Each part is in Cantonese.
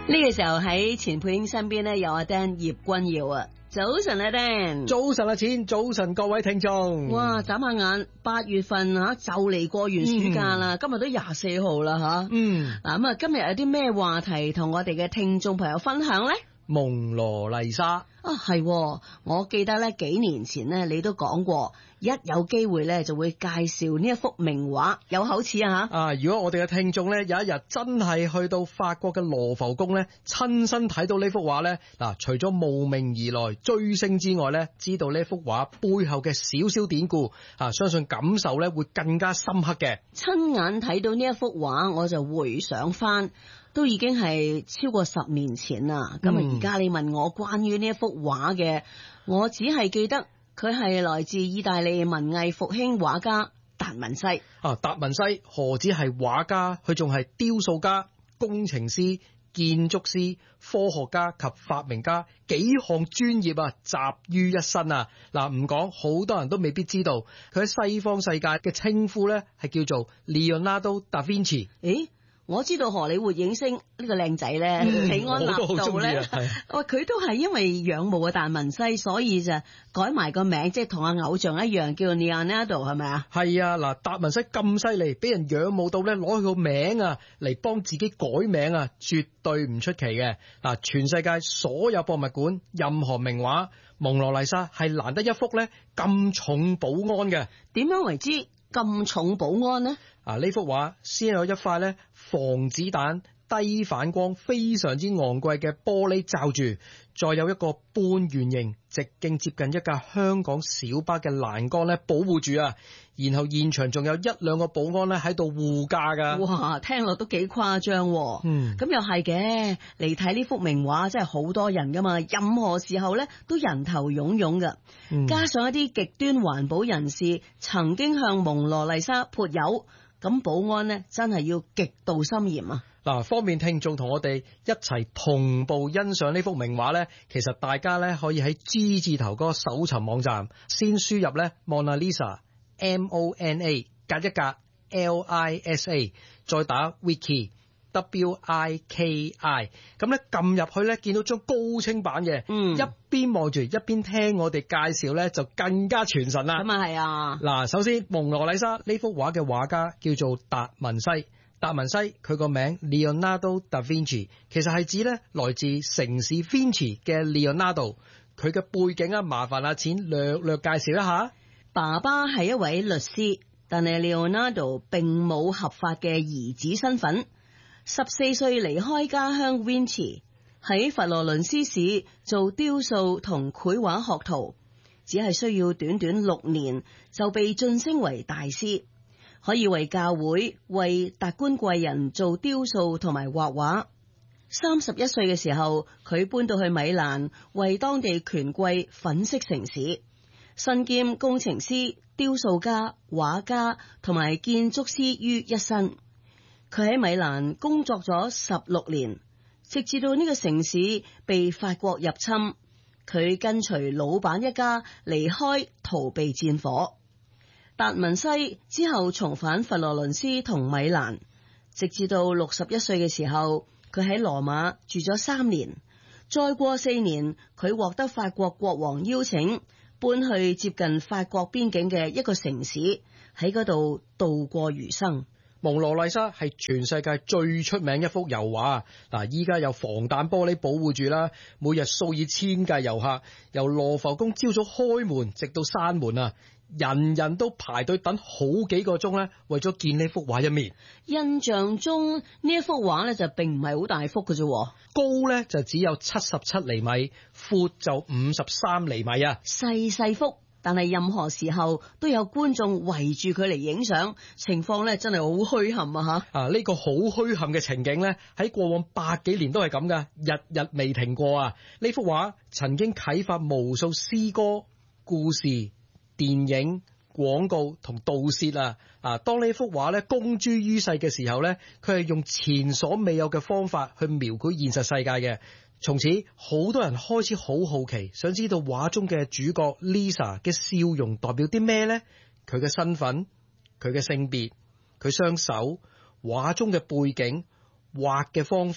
呢個時候喺錢佩英身邊咧有阿 Dan 葉君耀啊，早晨啊 Dan， 早晨啊錢，早晨各位聽眾。 哇，眨下眼8月份吓就嚟過完暑假啦，今日都24號啦吓。嗱咁啊，今日有啲咩話題同我哋嘅聽眾朋友分享咧？ 蒙羅麗莎啊係，我記得咧幾年前咧你都講過，一有機會咧就會介紹呢一幅名畫，有口齒啊吓。 如果我哋嘅聽眾咧有一日真係去到法國嘅羅浮宮咧，親身睇到呢幅畫咧，嗱，除咗慕名而來追星之外咧，知道呢幅畫背後嘅少少典故相信感受咧會更加深刻嘅。 親眼睇到呢一幅畫，我就回想翻，都已經係超過10年前啦。咁啊，而家你問我關於呢一幅畫嘅，我只係記得佢係來自意大利文藝復興畫家達文西。 達文西何止係畫家，佢仲係雕塑家、工程師、建築師、科學家及發明家，幾項專業集於一身啊！嗱，唔講好多人都未必知道，佢喺西方世界嘅稱呼咧係叫做 Leonardo da Vinci。 我知道荷里活影星呢個靚仔咧，李安納度咧，佢都係因為仰慕嘅達文西，所以就改埋個名，即係同阿偶像一樣，叫 Leonardo 係咪啊？係啊，嗱，達文西咁犀利，俾人仰慕到咧，攞佢個名嚟幫自己改名絕對唔出奇嘅。嗱，全世界所有博物館，任何名畫，蒙羅麗莎係難得一幅咧咁重保安嘅。 點樣為之咁重保安呢？ 呢幅畫先有一塊咧防子彈、低反光、非常之昂貴嘅玻璃罩住，再有一個半圓形、直徑接近一架香港小巴嘅欄杆咧保護住啊。然後現場仲有1、2個保安咧喺度護駕噶。 哇，聽落都幾誇張。咁又係嘅，嚟睇呢幅名畫真係好多人噶嘛，任何時候咧都人頭湧湧噶。加上一啲極端環保人士曾經向蒙羅麗莎潑油。咁保安呢真係要極度森嚴啊！ 嗱，方便聽眾同我哋一齊同步欣賞呢幅名畫呢，其實大家呢可以喺 G 字頭嗰個搜尋網站先輸入呢 Mona Lisa MONA 隔一格 LISA， 再打 Wiki WIKI， 咁咧撳入去咧，見到張高清版嘅，一邊望住一邊聽我哋介紹咧，就更加傳神啦。 咁啊係啊！ 嗱，首先蒙羅麗莎呢幅畫嘅畫家叫做達文西，達文西佢個名 Leonardo da Vinci， 其實係指咧來自城市 Vinci 嘅 Leonardo， 佢嘅背景麻煩阿錢略介紹一下。 爸爸係一位律師，但係 Leonardo 並冇合法嘅兒子身份。14歲離開家鄉 Vinci， 喺佛羅倫斯市做雕塑同繪畫學徒，只係需要短短6年就被晉升為大師，可以為教會、為達官貴人做雕塑同埋畫畫。31歲嘅時候，佢搬到去米蘭，為當地權貴粉飾城市，身兼工程師、雕塑家、畫家同埋建築師於一身。佢喺米蘭工作咗16年，直至到呢個城市被法國入侵，佢跟隨老闆一家離開，逃避戰火。達文西之後重返佛羅倫斯同米蘭，直至到61歲嘅時候，佢喺羅馬住咗3年。再過4年，佢獲得法國國王邀請，搬去接近法國邊境嘅一個城市，喺嗰度度過餘生。 蒙羅麗莎係全世界最出名一幅油畫，嗱，依家有防彈玻璃保護住啦，每日數以千計遊客由羅浮宮朝早開門直到閂門啊，人人都排隊等好幾個鐘咧，為咗見呢幅畫一面。 印象中呢一幅畫咧就並唔係好大幅嘅啫， 高咧就只有77厘米，闊就53厘米啊， 細細幅。但係任何時候都有觀眾圍住佢嚟影相，情況咧真係好墟冚啊！ 呢個好墟冚嘅情景咧，喺過往100幾年都係咁噶，日日未停過啊！呢幅畫曾經啟發無數詩歌、故事、電影、廣告同盜竊啊！當呢幅畫咧公諸於世嘅時候咧，佢係用前所未有嘅方法去描繪現實世界嘅。從此好多人開始好好奇，想知道畫中嘅主角 Lisa 嘅笑容代表啲咩呢？佢嘅身份、佢嘅性別、佢雙手、畫中嘅背景、畫嘅方法、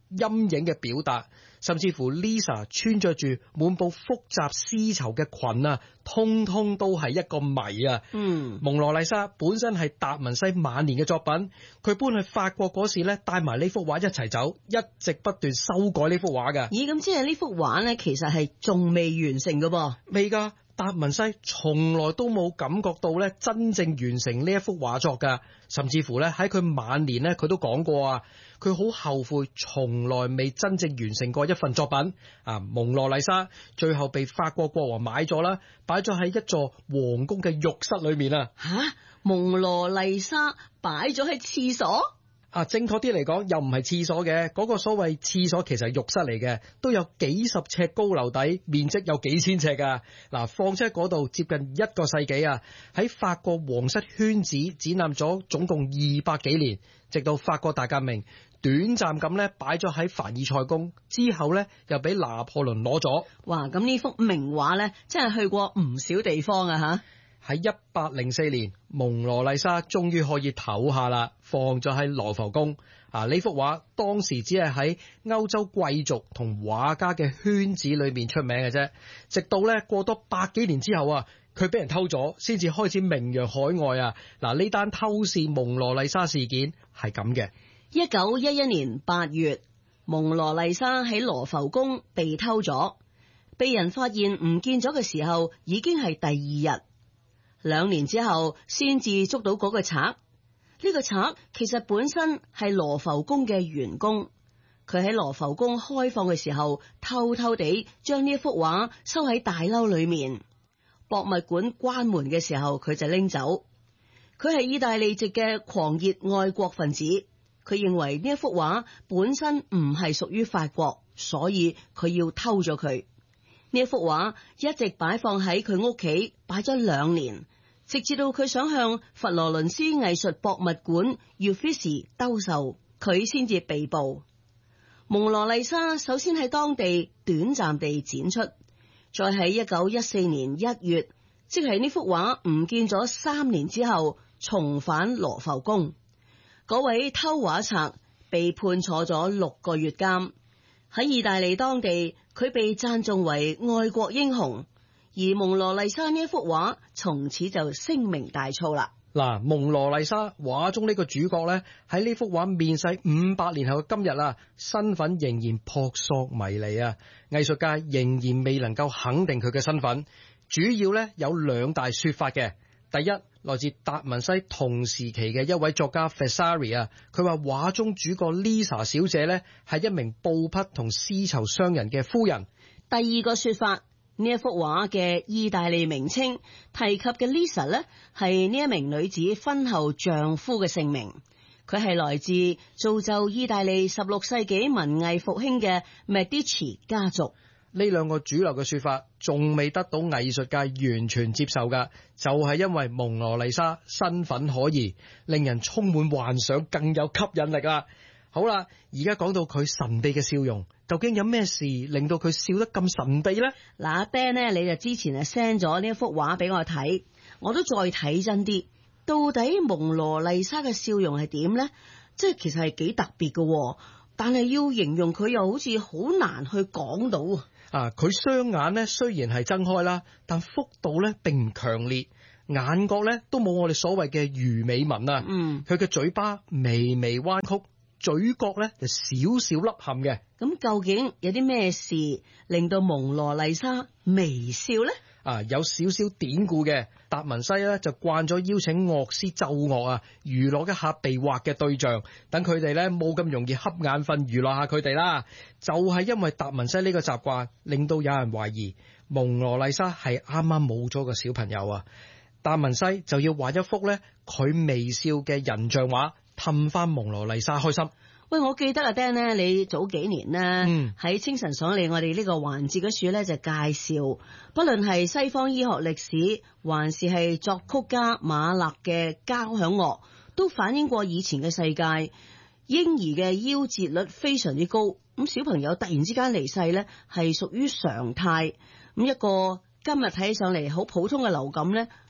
陰影嘅表達，甚至乎 Lisa 穿着住滿布複雜絲綢嘅裙啊，通通都係一個謎啊！蒙羅麗莎本身係達文西晚年嘅作品，佢搬去法國嗰時咧，帶埋呢幅畫一齊走，一直不斷修改呢幅畫嘅。 咦，咁即係呢幅畫咧，其實係仲未完成嘅噃？ 未㗎。達文西從來都冇感覺到咧真正完成呢一幅畫作㗎，甚至乎咧喺佢晚年咧，佢都講過啊，佢好後悔從來未真正完成過一份作品。蒙羅麗莎最後被法國國王買咗啦，擺咗喺一座皇宮嘅浴室裏面啊。 蒙羅麗莎擺咗喺廁所？ 正確啲嚟講，又唔係廁所嘅，嗰個所謂廁所其實係浴室嚟嘅，都有幾十尺高樓底，面積有幾千尺噶。放出喺嗰度接近一個世紀啊，喺法國皇室圈子展覽咗總共200幾年，直到法國大革命，短暫咁咧擺咗喺凡爾賽宮，之後咧又俾拿破崙攞咗。 哇！咁呢幅名畫咧，真係去過唔少地方啊吓！ 喺1804年，蒙羅麗莎終於可以唞下啦，放咗喺羅浮宮。呢幅畫當時只係喺歐洲貴族同畫家嘅圈子裏面出名嘅啫，直到咧過多100幾年之後啊，佢俾人偷咗，先至開始名揚海外啊！呢單偷竊蒙羅麗莎事件係咁嘅。 1911年8月，蒙羅麗莎喺羅浮宮被偷咗，被人發現唔見咗嘅時候，已經係第2日。2年之後先至捉到嗰個賊。呢個賊其實本身係羅浮宮嘅員工，佢喺羅浮宮開放嘅時候，偷偷地將呢幅畫收喺大褸裏面。博物館關門嘅時候，佢就拎走。佢係意大利籍嘅狂熱愛國分子，佢認為呢一幅畫本身唔係屬於法國，所以佢要偷咗佢。呢一幅畫一直擺放喺佢屋企，擺咗2年。直至到佢想向佛羅倫斯藝術博物館 Uffizi 兜售，佢先至被捕。蒙羅麗莎首先喺當地短暫地展出，再喺1914年1月，即係呢幅畫唔見咗3年之後，重返羅浮宮。嗰位偷畫賊被判坐咗6個月監。喺意大利當地，佢被讚頌為愛國英雄。而蒙羅麗莎呢一幅畫從此就聲名大噪啦。 蒙羅麗莎畫中呢個主角咧，喺呢幅畫面世500年後嘅今日啊，身份仍然撲朔迷離啊！藝術界仍然未能夠肯定佢嘅身份，主要咧有2大說法嘅。第一，來自達文西同時期嘅一位作家 Vasari 啊，佢話畫中主角 Lisa 小姐咧係一名布匹同絲綢商人嘅夫人。 第2個說法，呢一幅畫嘅意大利名稱提及嘅 Lisa 呢，係呢一名女子婚後丈夫嘅姓名。佢係來自造就意大利16世紀文藝復興嘅 Medici 家族。 呢2個主流嘅說法仲未得到藝術界完全接受噶，就係因為蒙羅麗莎身份可疑，令人充滿幻想，更有吸引力啊！好啦，而家講到佢神秘嘅笑容，究竟有咩事令到佢笑得咁神秘呢？ 阿 Ben 呢，你就之前send 咗呢一幅畫俾我睇，我都再睇真啲，到底蒙羅麗莎嘅笑容係點呢？即係其實係幾特別嘅，但係要形容佢又好似好難去講到啊！ 佢雙眼呢雖然係睜開啦，但幅度呢並唔強烈，眼角呢都冇我哋所謂嘅魚尾紋啊。佢嘅嘴巴微微彎曲，嘴角咧就少少凹陷嘅。咁究竟有啲咩事令到蒙羅麗莎微笑呢？ 有少少典故嘅。達文西咧就慣咗邀請樂師奏樂啊，娛樂一下被畫嘅對象，等佢哋咧冇咁容易瞌眼瞓，娛樂下佢哋啦。就係因為達文西呢個習慣，令到有人懷疑蒙羅麗莎係啱啱冇咗個小朋友啊。達文西就要畫一幅咧佢微笑嘅人像畫，氹翻蒙羅麗莎開心。 喂，我記得阿 Dan 咧，你早幾年咧喺清晨爽利我哋呢個環節嗰處咧就介紹，不論係西方醫學歷史，還是係作曲家馬勒嘅交響樂，都反映過以前嘅世界，嬰兒嘅夭折率非常之高，咁小朋友突然之間離世咧係屬於常態，咁一個今日睇起上嚟好普通嘅流感咧，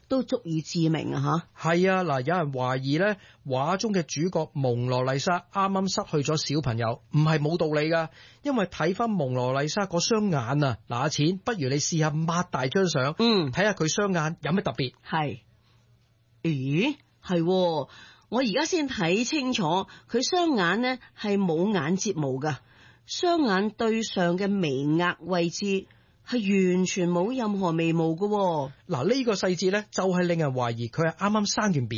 都足以致命啊！ 係啊，嗱，有人懷疑咧，畫中嘅主角蒙羅麗莎啱啱失去咗小朋友，唔係冇道理噶。因為睇翻蒙羅麗莎嗰雙眼啊，嗱，阿錢，不如你試下擘大張相，睇下佢雙眼有咩特別。 係，咦，係喎，我而家先睇清楚，佢雙眼呢係冇眼睫毛噶，雙眼對上嘅眉額位置係完全冇任何眉毛噶喎。 嗱，呢個細節咧就係令人懷疑佢係啱啱生完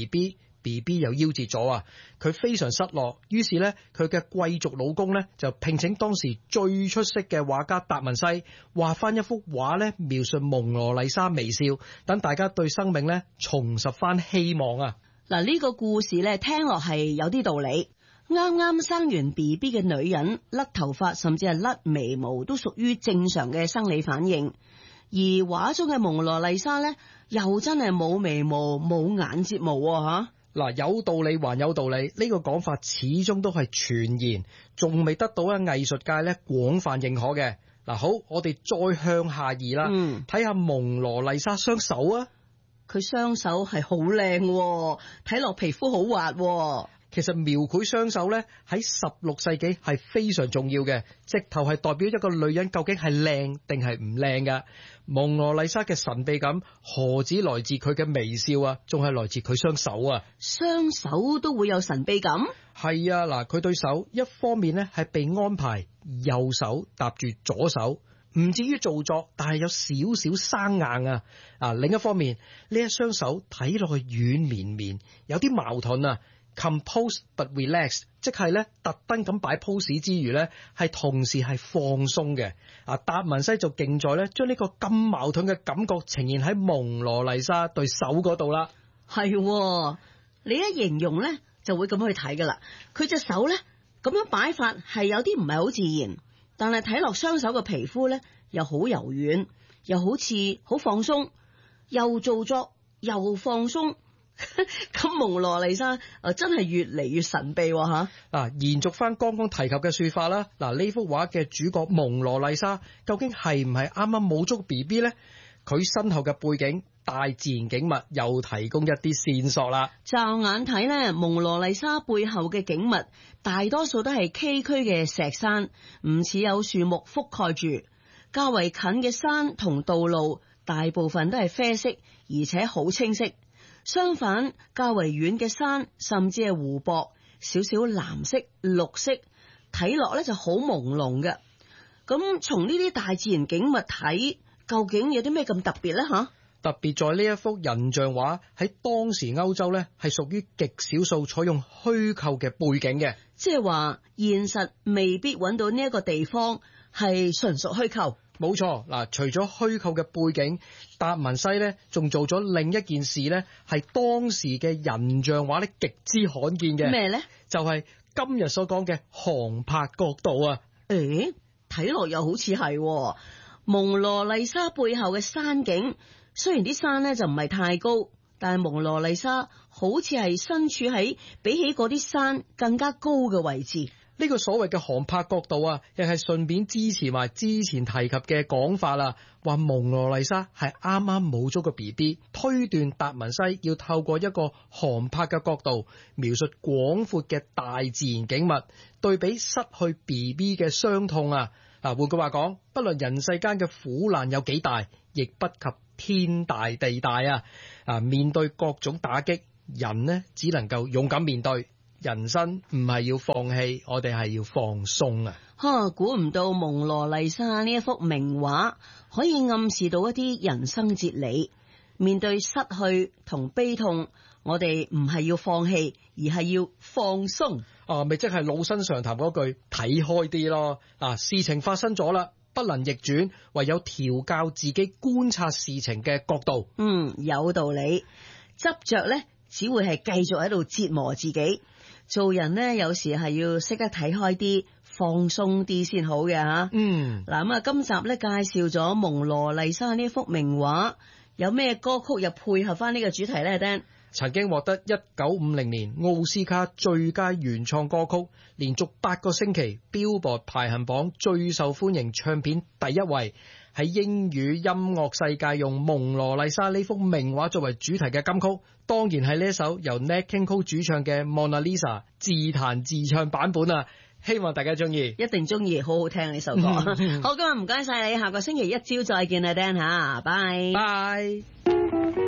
BB 又夭折咗啊！佢非常失落，於是咧佢嘅貴族老公咧就聘請當時最出色嘅畫家達文西畫翻一幅畫咧，描述蒙羅麗莎微笑，等大家對生命咧重拾翻希望啊！ 嗱，呢個故事咧聽落係有啲道理。啱啱生完 BB 嘅女人甩頭髮甚至係甩眉毛都屬於正常嘅生理反應，而畫中嘅蒙羅麗莎咧又真係冇眉毛冇眼睫毛吓。 嗱，有道理還有道理，呢個講法始終都係傳言，仲未得到喺藝術界咧廣泛認可嘅。嗱，好，我哋再向下移啦，睇下蒙羅麗莎雙手啊， 佢雙手係好靚，睇落皮膚好滑。 其實描繪雙手咧喺16世紀係非常重要嘅，直頭係代表一個女人究竟係靚定係唔靚㗎。蒙羅麗莎嘅神秘感何止來自佢嘅微笑啊，仲係來自佢雙手啊！ 雙手都會有神秘感？ 係啊，嗱，佢對手一方面咧係被安排右手搭住左手，唔至於做作，但係有少少生硬啊！另一方面呢一雙手睇落去軟綿綿，有啲矛盾啊！Compose but relax， 即係咧特登咁擺 pose 之餘咧，係同時係放鬆嘅。達文西就勁在咧將呢個咁矛盾嘅感覺呈現喺蒙羅麗莎對手嗰度啦。 係，你一形容咧就會咁去睇噶啦。佢隻手咧咁樣擺法係有啲唔係好自然，但係睇落雙手嘅皮膚咧又好柔軟，又好似好放鬆，又做作又放鬆。咁蒙羅麗莎真係越嚟越神秘吓。 延續翻剛剛提及嘅說法啦，呢幅畫嘅主角蒙羅麗莎究竟係唔係啱啱冇咗個 BB 呢？佢身後嘅背景大自然景物又提供一啲線索啦。 驟眼睇呢，蒙羅麗莎背後嘅景物大多數都係崎嶇嘅石山，唔似有樹木覆蓋住。較為近嘅山同道路大部分都係啡色，而且好清晰。相反，較為遠嘅山甚至係湖泊，少少藍色、綠色，睇落咧就好朦朧嘅。咁從呢啲大自然景物睇，究竟有啲咩咁特別咧？吓，特別在呢一幅人像畫喺當時歐洲咧，係屬於極少數採用虛構嘅背景嘅， 即係話現實未必揾到呢一個地方係純屬虛構。 冇錯，除咗虛構嘅背景，達文西咧仲做咗另一件事咧，係當時嘅人像畫咧極之罕見嘅。 咩咧？ 就係今日所講嘅航拍角度啊！ 睇落又好似係蒙羅麗莎背後嘅山景，雖然啲山咧就唔係太高，但係蒙羅麗莎好似係身處喺比起嗰啲山更加高嘅位置。 呢個所謂嘅航拍角度啊，亦係順便支持埋之前提及嘅講法啦，話蒙羅麗莎係啱啱冇咗個 BB， 推斷達文西要透過一個航拍嘅角度描述廣闊嘅大自然景物，對比失去 BB 嘅傷痛啊。換句話講，不論人世間嘅苦難有幾大，亦不及天大地大啊！面對各種打擊，人呢只能夠勇敢面對。人生唔係要放棄，我哋係要放鬆啊！ 估唔到蒙羅麗莎呢一幅名畫可以暗示到一啲人生哲理。面對失去同悲痛，我哋唔係要放棄，而係要放鬆。 咪即係老生常談嗰句睇開啲咯。事情發生咗啦，不能逆轉，唯有調教自己觀察事情嘅角度。 有道理。執着咧，只會係繼續喺度折磨自己。做人呢，有時係要識得睇開啲，放鬆啲先好嘅吓。嗱，今集咧介紹咗蒙羅麗莎呢幅名畫，有咩歌曲又配合翻呢個主題咧？Dan 曾經獲得1950年奧斯卡最佳原創歌曲，連續8個星期 Billboard 排行榜最受歡迎唱片第一位。喺英語音樂世界用蒙羅麗莎呢幅名畫作為主題嘅金曲，當然係呢一首由 Nat King Cole 主唱嘅 Mona Lisa 自彈自唱版本啊！希望大家中意， 一定中意，好好聽呢首歌。好，今日唔該晒你，下個星期一朝再見啊，Dan 吓，拜拜。